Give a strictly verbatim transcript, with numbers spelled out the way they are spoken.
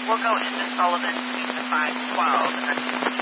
we'll go into Sullivan, Suite five twelve, and that's